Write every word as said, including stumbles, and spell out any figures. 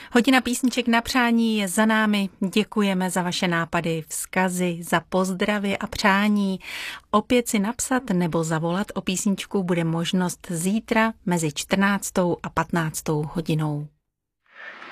Hodina písniček na přání je za námi. Děkujeme za vaše nápady, vzkazy, za pozdravy a přání. Opět si napsat nebo zavolat o písničku bude možnost zítra mezi čtrnáctou a patnáctou hodinou.